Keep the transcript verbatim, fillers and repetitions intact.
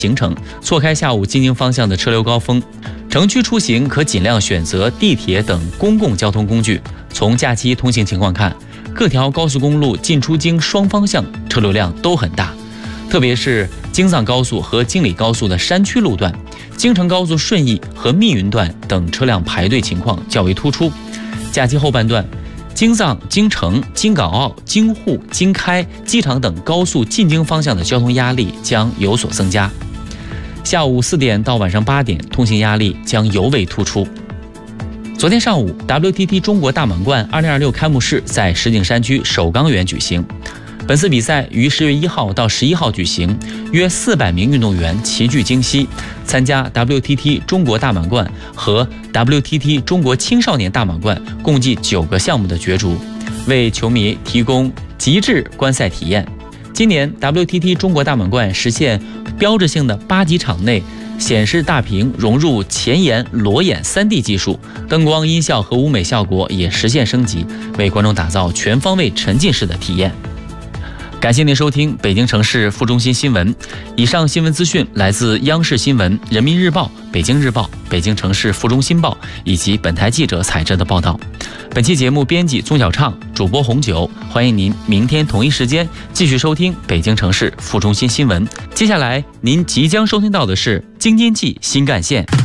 行程，错开下午京津方向的车流高峰。城区出行可尽量选择地铁等公共交通工具。从假期通行情况看，各条高速公路进出京双方向车流量都很大，特别是京藏高速和京礼高速的山区路段，京承高速顺义和密云段等车辆排队情况较为突出。假期后半段，京藏、京承、京港澳、京沪、京开、机场等高速进京方向的交通压力将有所增加。下午四点到晚上八点，通行压力将尤为突出。昨天上午 ，W T T 中国大满贯二零二六开幕式在石景山区首钢园举行。本次比赛于十月一号到十一号举行，约四百名运动员齐聚京西，参加 W T T 中国大满贯和 W T T 中国青少年大满贯共计九个项目的角逐，为球迷提供极致观赛体验。今年 W T T 中国大满贯实现标志性的八级场内显示大屏融入前沿裸眼 三 D 技术，灯光、音效和舞美效果也实现升级，为观众打造全方位沉浸式的体验。感谢您收听北京城市副中心新闻。以上新闻资讯来自央视新闻、人民日报、北京日报、北京城市副中心报以及本台记者采制的报道。本期节目编辑宗小畅，主播红酒。欢迎您明天同一时间继续收听北京城市副中心新闻。接下来您即将收听到的是京津冀新干线。